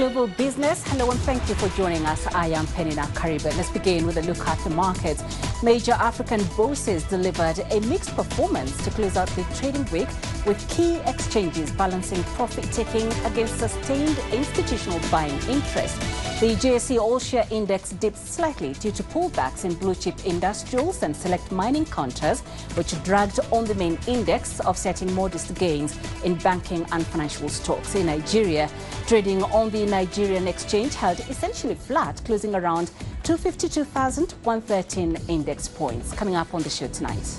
Global Business. Hello and thank you for joining us. I am Penina Kariba. Let's begin with a look at the markets. Major African bourses delivered a mixed performance to close out the trading week, with key exchanges balancing profit-taking against sustained institutional buying interest. The JSE All-Share Index dipped slightly due to pullbacks in blue-chip industrials and select mining counters, which dragged on the main index, offsetting modest gains in banking and financial stocks. In Nigeria, trading on the Nigerian exchange held essentially flat, closing around 252,113 index points. Coming up on the show tonight,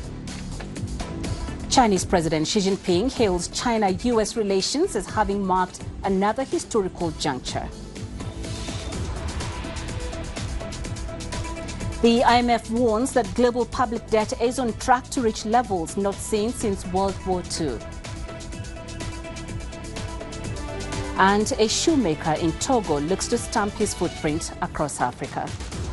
Chinese President Xi Jinping hails China-US relations as having marked another historical juncture. The IMF warns that global public debt is on track to reach levels not seen since World War II. And a shoemaker in Togo looks to stamp his footprint across Africa.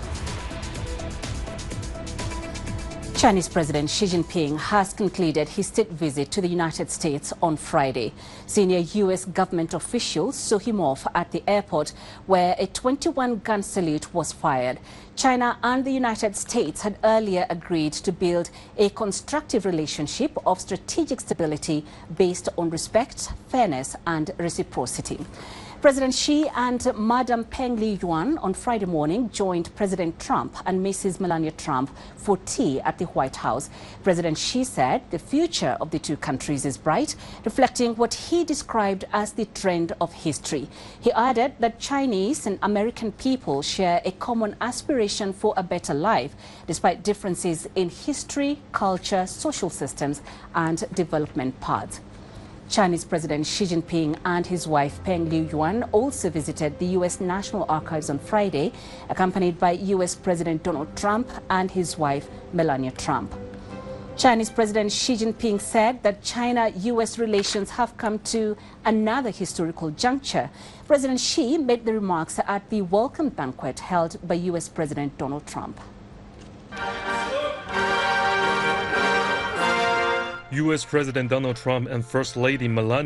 Chinese President Xi Jinping has concluded his state visit to the United States on Friday. Senior U.S. government officials saw him off at the airport, where a 21-gun salute was fired. China and the United States had earlier agreed to build a constructive relationship of strategic stability based on respect, fairness and reciprocity. President Xi and Madam Peng Liyuan on Friday morning joined President Trump and Mrs. Melania Trump for tea at the White House. President Xi said the future of the two countries is bright, reflecting what he described as the trend of history. He added that Chinese and American people share a common aspiration for a better life, despite differences in history, culture, social systems and development paths. Chinese President Xi Jinping and his wife Peng Liyuan also visited the U.S. National Archives on Friday, accompanied by U.S. President Donald Trump and his wife Melania Trump. Chinese President Xi Jinping said that China-U.S. relations have come to another historical juncture. President Xi made the remarks at the welcome banquet held by U.S. President Donald Trump. U.S. President Donald Trump and First Lady Melania